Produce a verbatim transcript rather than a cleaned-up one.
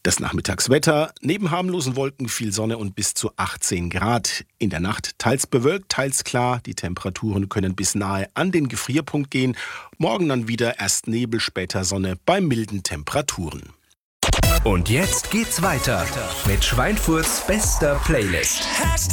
Das Nachmittagswetter: Neben harmlosen Wolken viel Sonne und bis zu achtzehn Grad. In der Nacht teils bewölkt, teils klar. Die Temperaturen können bis nahe an den Gefrierpunkt gehen. Morgen dann wieder erst Nebel, später Sonne bei milden Temperaturen. Und jetzt geht's weiter mit Schweinfurts bester Playlist.